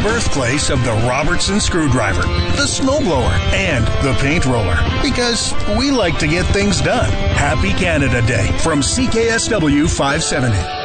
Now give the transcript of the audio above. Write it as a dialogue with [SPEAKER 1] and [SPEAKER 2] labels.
[SPEAKER 1] birthplace of the Robertson screwdriver, the snowblower, and the paint roller. Because we like to get things done. Happy Canada Day from CKSW 570.